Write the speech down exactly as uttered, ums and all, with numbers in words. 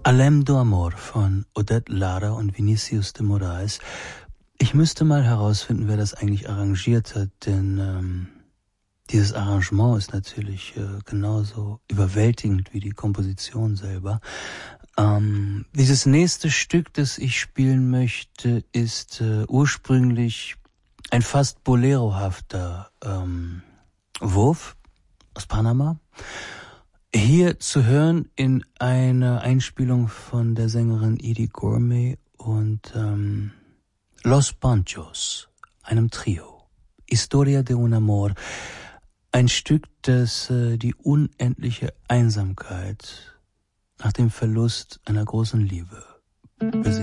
Além do Amor von Odette Lara und Vinicius de Moraes. Ich müsste mal herausfinden, wer das eigentlich arrangiert hat, denn ähm, dieses Arrangement ist natürlich äh, genauso überwältigend wie die Komposition selber. Ähm, dieses nächste Stück, das ich spielen möchte, ist äh, ursprünglich ein fast bolerohafter ähm, Wurf aus Panama. Hier zu hören in einer Einspielung von der Sängerin Edie Gourmet und ähm, Los Panchos, einem Trio. Historia de un Amor, ein Stück, das äh, die unendliche Einsamkeit nach dem Verlust einer großen Liebe besingt.